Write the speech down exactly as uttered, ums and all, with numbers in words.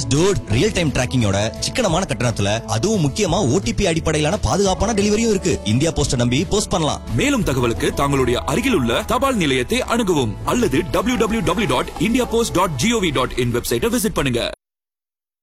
S dude, real time டிராக்கிங்கோட சிக்கனமான கட்டணத்துல அதுவும் முக்கியமா OTP அடிப்படையிலான பாதுகாப்பான டெலிவரியும் இருக்கு. இந்தியா போஸ்ட நம்பி போஸ்ட் பண்ணலாம். மேலும் தகவலுக்கு தங்களுடைய அருகில் உள்ள தபால் நிலையத்தை அணுகவும் அல்லது W W W dot India post dot gov dot in வெப்சைட்டை விசிட் பண்ணுங்க.